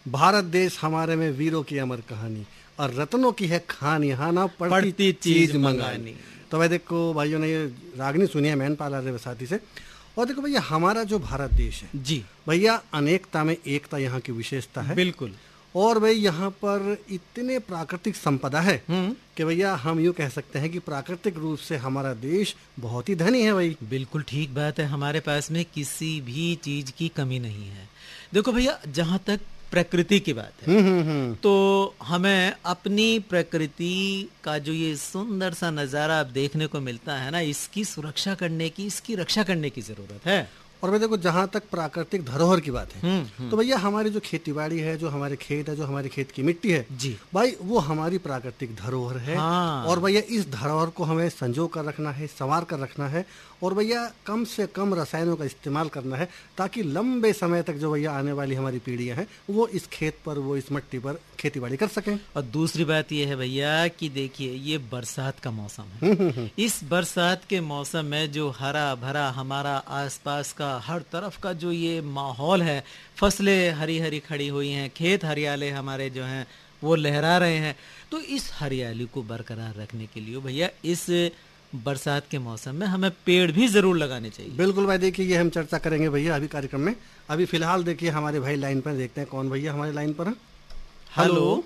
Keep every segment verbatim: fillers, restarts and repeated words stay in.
भारत देश हमारे में वीरों की अमर कहानी, और रत्नों की है खान, यहाँ ना पड़ती, पड़ती चीज चीज मंगानी। मंगानी। तो भाई देखो भाइयों ने ये रागनी सुनी है मैन पाला रे साथी से। और देखो भैया हमारा जो भारत देश है जी भैया, अनेकता में एकता यहाँ की विशेषता है। बिल्कुल। और भाई यहाँ पर इतने प्राकृतिक संपदा है कि भैया हम यूँ कह सकते हैं कि प्राकृतिक रूप से हमारा देश बहुत ही धनी है भाई। बिल्कुल ठीक बात है, हमारे पास में किसी भी चीज की कमी नहीं है। देखो भैया, जहाँ तक प्रकृति की बात है हम्म हम्म हम्म तो हमें अपनी प्रकृति का जो ये सुंदर सा नज़ारा अब देखने को मिलता है ना, इसकी सुरक्षा करने की, इसकी रक्षा करने की जरूरत है। और भाई देखो जहाँ तक प्राकृतिक धरोहर की बात है हम्म, हम्म। तो भैया हमारी जो खेतीबाड़ी है, जो हमारे खेत है, जो हमारी खेत की मिट्टी है जी भाई, वो हमारी प्राकृतिक धरोहर है। हाँ। और भैया इस धरोहर को हमें संजो कर रखना है, संवार कर रखना है, और भैया कम से कम रसायनों का इस्तेमाल करना है, ताकि लंबे समय तक जो भैया आने वाली हमारी पीढ़ियां हैं वो इस खेत पर, वो इस मिट्टी पर खेतीबाड़ी कर सकें। और दूसरी बात यह है भैया कि देखिए, ये बरसात का मौसम है। इस बरसात के मौसम में जो हरा भरा हमारा आसपास का हर तरफ का जो ये माहौल है, फसलें हरी हरी खड़ी हुई हैं, खेत हरियाले हमारे जो हैं वो लहरा रहे हैं, तो इस हरियाली को बरकरार रखने के लिए भैया इस बरसात के मौसम में हमें पेड़ भी जरूर लगाने चाहिए। बिल्कुल भाई, देखिए ये हम चर्चा करेंगे भैया अभी कार्यक्रम में। अभी फिलहाल देखिए हमारे भाई लाइन पर, देखते हैं कौन भैया हमारे लाइन पर है। हेलो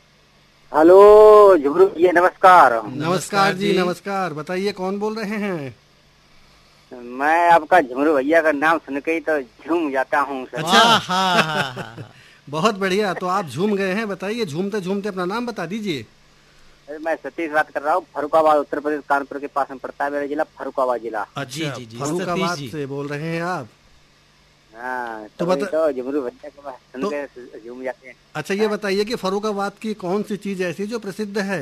हेलो झुमरू जी, नमस्कार। नमस्कार जी, नमस्कार। बताइए कौन बोल रहे हैं? मैं आपका झुमरू भैया का नाम सुन के ही तो झूम जाता हूँ सर। अच्छा। हाँ हाँ हाँ हाँ। बहुत बढ़िया, तो आप झूम गए हैं। बताइए झूमते झूमते अपना नाम बता दीजिए। अरे मैं सतीश बात कर रहा हूँ, फर्रुखाबाद उत्तर प्रदेश, कानपुर के पास में पड़ता है मेरा जिला, फर्रुखाबाद जिला। अच्छा, जी, जी, फर्रुखाबाद सतीश जी। से बोल रहे हैं आप? हाँ, तो तो बता- तो झुमरू भैया को सुन तो- के झूम जाते हैं। अच्छा ये बताइए कि फर्रुखाबाद की कौन सी चीज ऐसी जो प्रसिद्ध है?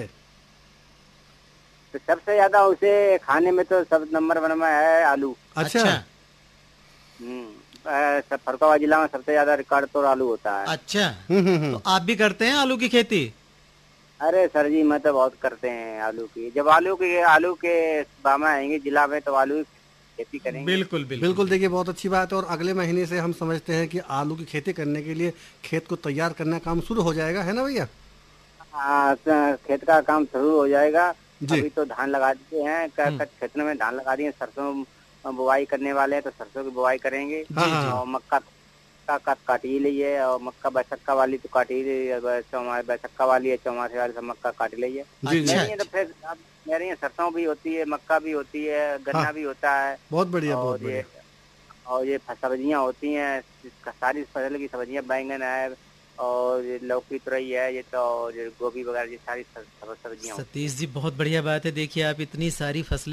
तो सबसे ज्यादा उसे खाने में तो सब नंबर वन में है आलू। अच्छा, हम्म, अ, सब फर्रुखाबाद जिला में सबसे ज्यादा रिकॉर्ड तो आलू होता है। अच्छा, हम्म हम्म हम्म। तो आप भी करते हैं आलू की खेती? अरे सर जी, मैं तो बहुत करते हैं आलू की। जब आलू के आलू के बामा आएंगे जिला में तो आलू की खेती करेंगे। बिल्कुल बिल्कुल बिल्कुल, देखिए बहुत अच्छी बात है। और अगले महीने से हम समझते हैं कि आलू की खेती करने के लिए खेत को तैयार करना काम शुरू हो जाएगा, है ना भैया? हाँ, क- खेत का काम शुरू हो जाएगा। जी। अभी तो धान लगा दिए हैं, क- कुछ क्षेत्र में धान लगा दिए, सरसों बुआई करने वाले हैं तो सरसों की बुआई करेंगे। हाँ, हाँ। और मक्का का काट काट ही ली है, और मक्का बैसक्का वाली तो काट ही ली है, चौमा बैसक्का वाली है, चौमासे वाली सब मक्का काट ली है। जी जी, मेरे यहाँ तो फिर अब मेरे यहाँ सरसों भी होती है, मक्का भी होती है, गन्ना हाँ। भी होता है, बहुत बढ़िया, बहुत और बढ़िया। ये और ये सब्जियां होती हैं, सारी फसल की सब्जियां, बैंगन है और ये लौकी तुरई है, ये तो और ये गोभी वगैरह, ये सारी सब- सब सब्जियां होती हैं। सतीश जी, बहुत बढ़िया बात है। देखिए, आप इतनी सारी फसलें